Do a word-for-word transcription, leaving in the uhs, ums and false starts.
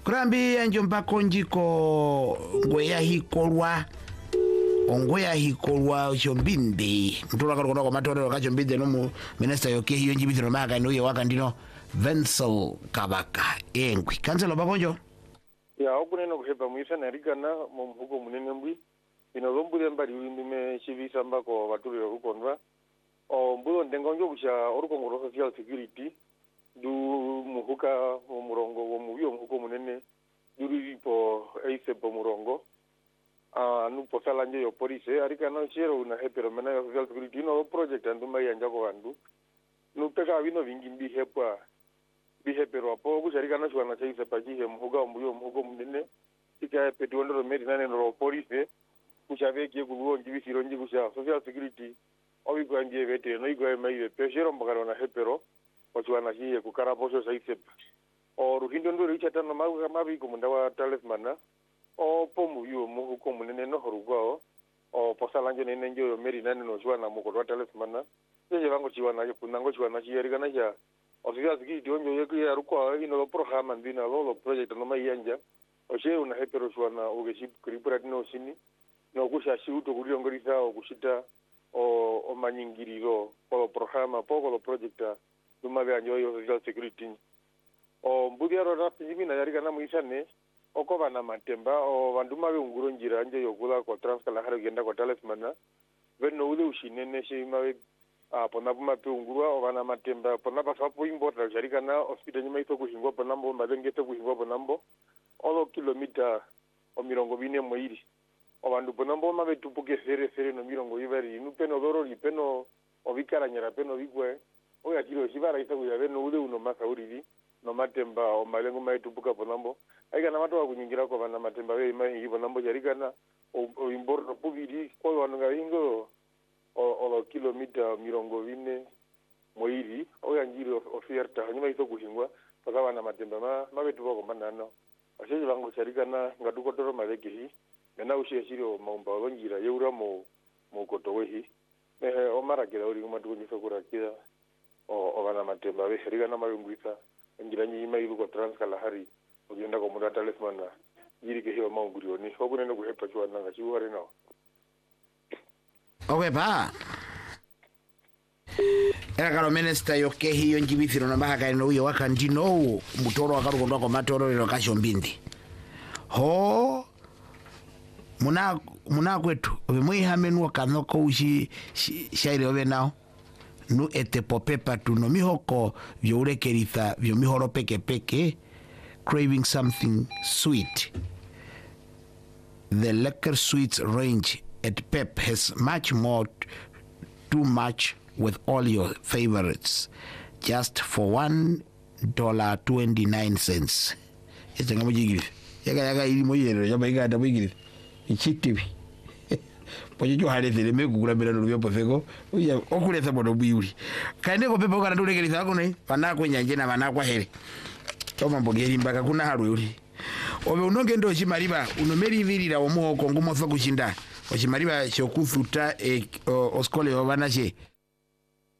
kurambi anjo mpako njiko ngweya hikolwa ongweya hikolwa chombinde mtula kalukona kwa matoro ka chombinde no mu minister yoke hiyo njibitiro maka no ye waka ndino Vensel Kabaka engwi kansela bakonjo ya okuneno kuhepa mwisa na rigana mu mhuko munene mbwi ino lombule mbali windime chivisa mbako batulira kukonva o mbulo ndengonjo kusha orukongoro social security du muhuka mu murongo wo mubiyo mhuko munene duri po aise po murongo ah nu posala nje yo police arika no chero una hepero mena yo social security no project anduma yanja ko andu nu peka vino vingi mbi hepa bi hepero apo kusharika na chwana chaise paji he muhuka mubiyo mhuko munene ika petuondo ro meri nane no police kushaveke kuluo njibisiro nji kusha social security obi kwa ndiye vete no igwa mai peshero mbakaro na hepero wachwana hiye kukaraposho saise o ruhindo ndo richata no mabu mabi kumunda wa talismana o pomu yo mu ko munene no horugao o posalanje nene njo meri nane no chwana mu ko talismana yeje bango chiwana yo kunango chiwana chiyeri kana ja o siga sigi dio njo yeku ya ruko ino lo programa ndina lo lo project no mai yanja o che una hepero chwana o geshi kriprat no sini no kusha shiuto kulio ngorisa o kushita o o manyingiriro po programa po lo project duma be anjo yo social security o mbudiaro rapi jimina yarika na muisane oko bana matemba o banduma be unguro njira anje yokula ko transkala haro genda ko talismana beno ule ushinene shima a pona buma pe ungurwa o bana matemba pona ba sapo imbota yarika na hospital nyima ito kuhingwa pona mbo mabenge to kuhingwa pona mbo olo kilomita o mirongo bine moiri o bandu pona mbo mabe tupuke fere fere no mirongo ibari nu peno doro li peno o bikara nyara peno bigwe o ya kilo shibara isa kuya beno ule uno masa uridi no matemba o malengo mai tupuka ponambo aika na watu wa kunyingira kwa bana matemba we mai hivo nambo jarika na o imborno pubiri kwa wanunga ingo o o kilomita mirongo vine moiri o ya njiro ofierta hanyuma ito kuhingwa paka bana matemba ma mabe tupa kwa bana no asheje bango jarika na ngaduko toro maleke hi mena ushe shiro maumba wangira yeura mo mo kotowe hi eh o marakira uri kuma tukunyiso kurakira o o bana matemba we jarika na mayungwisa ngira nyi mai luko transkala hari ogenda ko muda talismana yiri ke hewa maunguriyo ni okunene kuhepa chwana nga chiware nawo okay pa era kalo minister yoke hiyo njibithiro na mahaka ino uyo wakandino mutoro wakarukondwa kwa matoro lilo kashombindi ho muna muna kwetu obimwe hamenwa kanoko ushi shaire obe nao nu ete popepa tu no mihoko vyorekeritha vyo mihoro peke peke craving something sweet. The Liquor Sweets range at Pep has much more too much with all your favorites just for one dollar twenty nine cents. It's a gamma yaga yaga ili moyero jaba iga da bigiri ichitibi poje jo hale tele me kugura bela no byo feko uya okuleza bodo biuli kaende ko pepo kana ndule kelisa ko nei pana ko nyanje na bana kwa hele toma mbogeri mbaka kuna haru yuli obe unonge ndo chimariba unomeri virira omuhoko ngumo fa kushinda ochimariba shokuthuta e oskole obanache